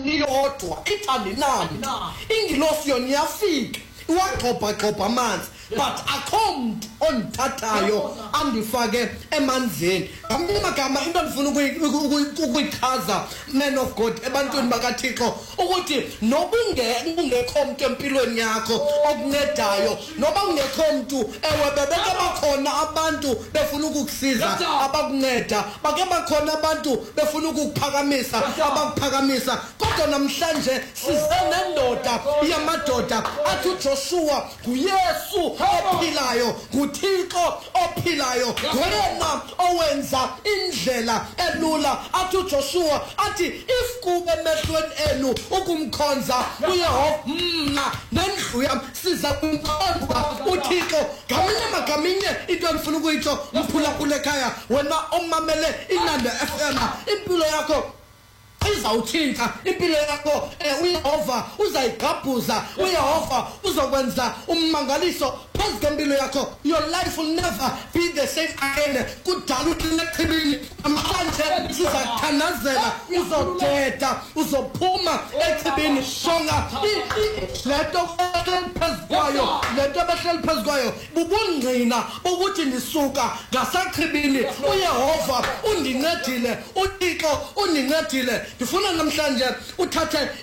niyodwa ithandi nami ingilosi yona iyafika iwagxobha amanzi but akho muntu ondithathayo andifake emanzini. Ngamanye amagama into endifuna ukuyichaza man of God ebantwini bakaThixo ukuthi noba ungekho muntu empilweni yakho okuncedayo, noba ungekho muntu ewe bebeke bakhona abantu befuna ukukusiza abakunceda, bake bakhona abantu befuna ukukuphakamisa abakuphakamisa. Kodwa namhlanje size nendoda yamadoda athi uJoshua nguYesu ophilayo, nguThixo ophilayo, wena owenza indlela elula. Athi uJoshua athi if kube emehlweni enu ukumkhonza uYehova, mna nendlu yami siza kumkhonza uThixo. Ngamanye amagama into endifuna ukuyitsho mphulaphula ekhaya, wena omamele iNanda FM, impilo yakho izawuthinta, impilo yakho uYehova uzayigqabhuza, uYehova uzokwenza ummangaliso phezu kwempilo yakho. Your life will never be the same again. Kudala ukuthi lechibini namhlanje sizakuthandazela, uzodeda, uzophuma echibini shonga lento phezu kwayo, lento behleli phezu kwayo bubungqina bokuthi ndisuka ngasachibini. uYehova undincedile, uThixo undincedile. Ndifuna namhlanje uthathe